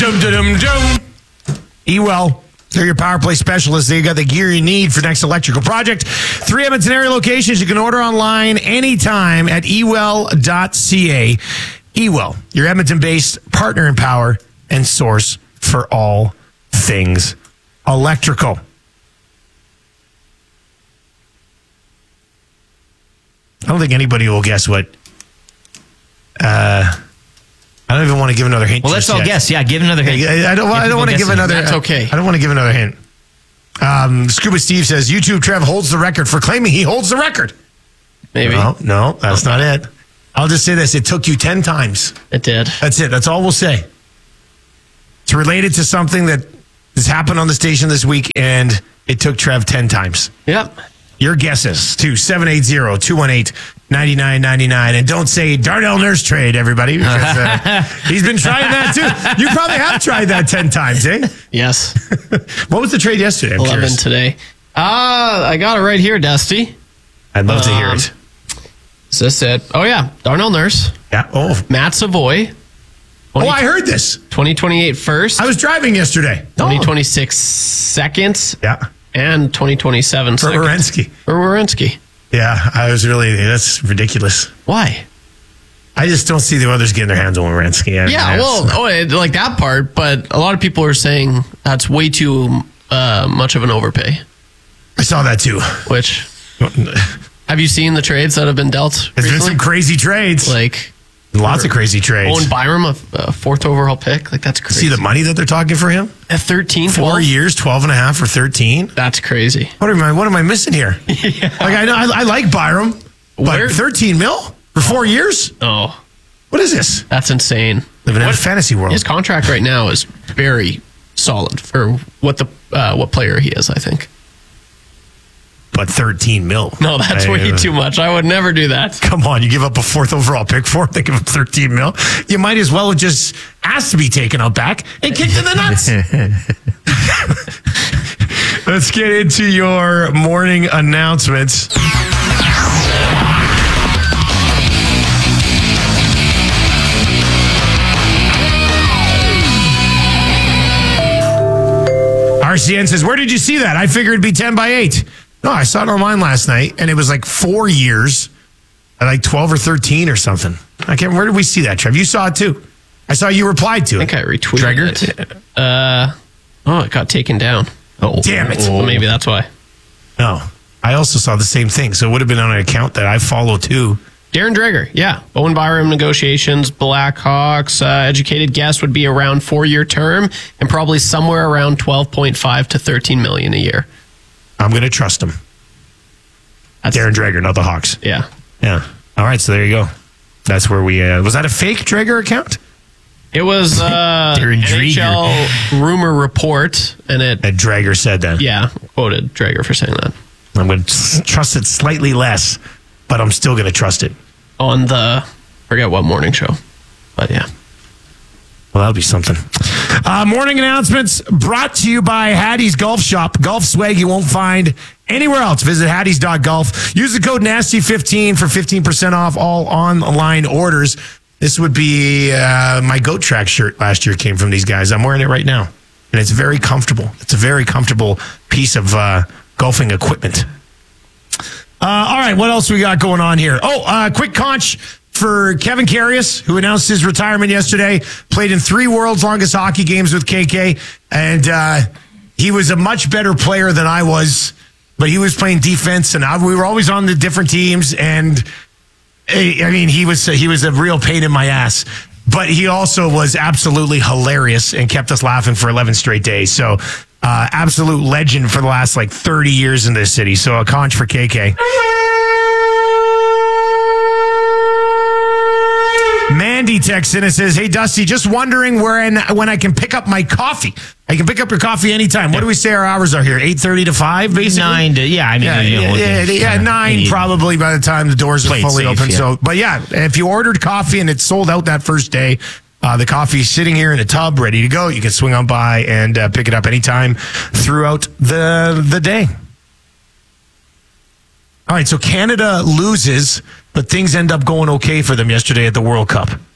Ewell, they're your power play specialists. They got the gear you need for next electrical project. 3 Edmonton area locations. You can order online anytime at ewell.ca. Ewell, your Edmonton-based partner in power and source for all things electrical. I don't think anybody will guess what. I don't even want to give another hint. Well, let's all guess. Yeah, give another hint. I don't want to give another. That's okay. I don't want to give another hint. Scuba Steve says YouTube Trev holds the record for claiming he holds the record. Maybe. No, that's not it. I'll just say this: it took you 10 times. It did. That's it. That's all we'll say. It's related to something that has happened on the station this week, and it took Trev 10 times. Yep. Your guesses to 780-218-9999. And don't say Darnell Nurse trade, everybody, because he's been trying that too. You probably have tried that 10 times, eh? Yes. What was the trade yesterday? I'm 11 curious. today. I got it right here, Dusty. I'd love to hear it. Is this it? Oh, yeah. Darnell Nurse. Yeah. Oh, Matt Savoy. I heard this. 2028 first. I was driving yesterday. 2026 seconds. Yeah. And 2027 For seconds. Werenski. For Werenski. Yeah, that's ridiculous. Why? I just don't see the others getting their hands on Werenski. Like that part, but a lot of people are saying that's way too much of an overpay. I saw that too. Which, have you seen the trades that have been dealt There's recently? been some crazy trades. Like, lots of crazy trades. Owen Byram, a 4th overall pick. Like, that's crazy. See the money that they're talking for him? At 13, 4 years, 12 and a half or 13. That's crazy. What am I missing here? Yeah. Like I like Byram, but 13 mil for 4 years? Oh, What is this? that's insane. Living in a fantasy world. His contract right now is very solid for what player he is, I think. But 13 mil. No, that's way too much. I would never do that. Come on, you give up a 4th overall pick for him, they give him 13 mil. You might as well have just asked to be taken out back and kicked in the nuts. Let's get into your morning announcements. RCN says, where did you see that? I figured it'd be 10 by 8. No, I saw it online last night, and it was like 4 years at like 12 or 13 or something. I can't remember. Where did we see that, Trev? You saw it too. I saw you replied to it. I think I retweeted it. It got taken down. Oh, damn it. Well, maybe that's why. No, I also saw the same thing. So it would have been on an account that I follow too. Darren Dreger, yeah. Owen Byram negotiations, Blackhawks. Educated guess would be around 4-year term and probably somewhere around 12.5 to 13 million a year. I'm going to trust him. That's Darren Dreger, not the Hawks. Yeah. Yeah. All right, so there you go. That's where we... was that a fake Dreger account? It was NHL rumor report, and Dreger said that. Yeah, quoted Dreger for saying that. I'm going to trust it slightly less, but I'm still going to trust it. On the... forget what morning show. But yeah. Well, that'll be something. Morning announcements brought to you by Hattie's Golf Shop. Golf swag you won't find anywhere else. Visit hatties.golf. Use the code NASTY15 for 15% off all online orders. This would be my Goat Track shirt last year came from these guys. I'm wearing it right now, and it's very comfortable. It's a very comfortable piece of golfing equipment. All right, what else we got going on here? Quick conch for Kevin Karius, who announced his retirement yesterday, played in 3 world's longest hockey games with KK, and he was a much better player than I was, but he was playing defense, and we were always on the different teams, and I mean, he was a real pain in my ass, but he also was absolutely hilarious and kept us laughing for 11 straight days, so absolute legend for the last 30 years in this city, so a conch for KK. Mandy texts in and says, hey, Dusty, just wondering when I can pick up my coffee. I can pick up your coffee anytime. What do we say our hours are here? 8:30 to 5, basically? 9 to, yeah. I mean, 9 probably by the time the doors are fully open. Yeah. So, but yeah, if you ordered coffee and it's sold out that first day, the coffee's sitting here in a tub, ready to go. You can swing on by and pick it up anytime throughout the day. All right, so Canada loses, but things end up going okay for them yesterday at the World Cup.